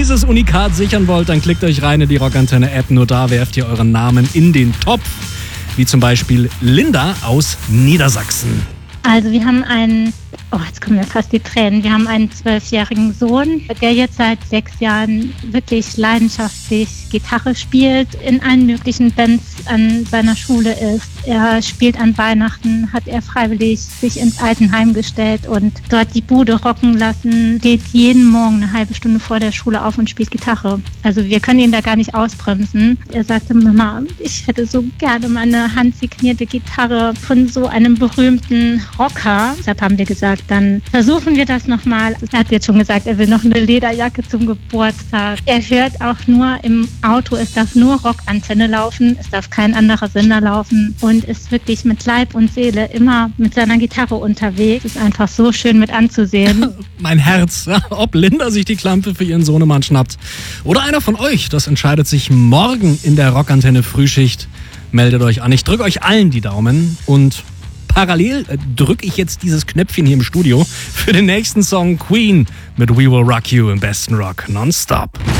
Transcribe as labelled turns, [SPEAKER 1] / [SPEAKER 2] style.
[SPEAKER 1] dieses Unikat sichern wollt, dann klickt euch rein in die Rockantenne-App. Nur da werft ihr euren Namen in den Topf. Wie zum Beispiel Linda aus Niedersachsen.
[SPEAKER 2] Also wir haben jetzt kommen mir fast die Tränen. Wir haben einen 12-jährigen Sohn, der jetzt seit 6 Jahren wirklich leidenschaftlich Gitarre spielt, in allen möglichen Bands an seiner Schule ist. Er spielt an Weihnachten, hat er freiwillig sich ins Altenheim gestellt und dort die Bude rocken lassen, geht jeden Morgen eine halbe Stunde vor der Schule auf und spielt Gitarre. Also wir können ihn da gar nicht ausbremsen. Er sagte, Mama, ich hätte so gerne mal eine handsignierte Gitarre von so einem berühmten Rocker. Deshalb haben wir gesagt, dann versuchen wir das nochmal. Er hat jetzt schon gesagt, er will noch eine Lederjacke zum Geburtstag. Er hört auch nur im Auto, es darf nur Rockantenne laufen, es darf kein anderer Sender laufen und ist wirklich mit Leib und Seele immer mit seiner Gitarre unterwegs. Ist einfach so schön mit anzusehen.
[SPEAKER 1] Mein Herz, ob Linda sich die Klampe für ihren Sohnemann schnappt oder einer von euch, das entscheidet sich morgen in der Rockantenne Frühschicht. Meldet euch an, ich drücke euch allen die Daumen und parallel drücke ich jetzt dieses Knöpfchen hier im Studio für den nächsten Song Queen mit We Will Rock You im besten Rock nonstop.